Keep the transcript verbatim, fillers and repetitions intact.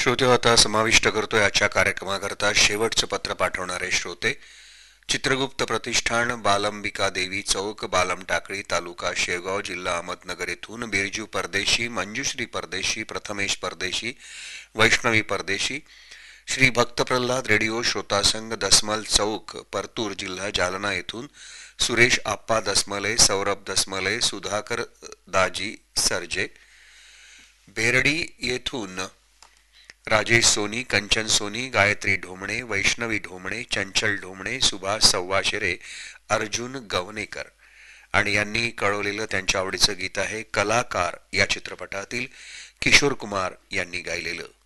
श्रोते आता समाविष्ट करतोय आजच्या कार्यक्रमाकरता शेवटचं पत्र पाठवणारे श्रोते चित्रगुप्त प्रतिष्ठान बालंबिका देवी चौक बालम टाकळी तालुका शेवगाव जिल्हा अहमदनगर येथून बिरजू परदेशी मंजुश्री परदेशी प्रथमेश परदेशी वैष्णवी परदेशी श्री भक्त प्रल्हाद रेडिओ श्रोता संघ दसमल चौक परतूर जिल्हा जालना येथून सुरेश आप्पा दसमले सौरभ दसमले सुधाकर दाजी सरजे बेरडी येथून राजेश सोनी कंचन सोनी गायत्री ढोमणे वैष्णवी ढोमणे चंचल ढोमणे सुभाष सव्वाशेरे अर्जुन गवनेकर आणि यांनी कळवलेलं त्यांच्या आवडीचं गीत आहे कलाकार या चित्रपटातील किशोर कुमार यांनी गायलेलं.